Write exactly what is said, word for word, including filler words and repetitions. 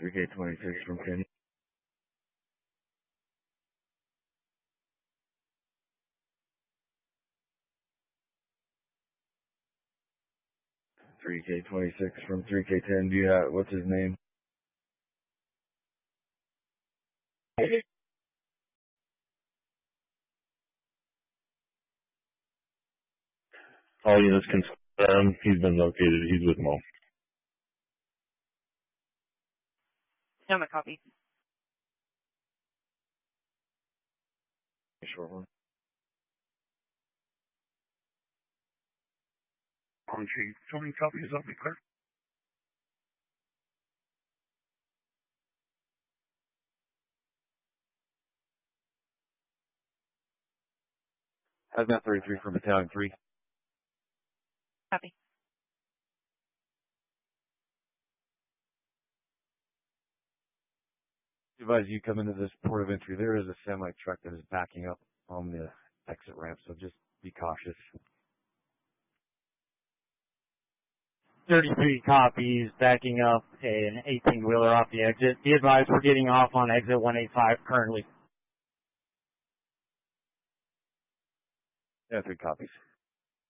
three K twenty-six from Kenny. three K twenty-six from three K ten. Do you have, what's his name? All units confirmed. He's been located. He's with Mo. No, copy. Short one. On chief. How many copies of me, clear? Hazmat thirty-three from Battalion three. Copy. Advise you come into this port of entry. There is a semi truck that is backing up on the exit ramp, so just be cautious. thirty-three copies, backing up an eighteen-wheeler off the exit. Be advised we're getting off on exit one eighty-five currently. Yeah, three copies.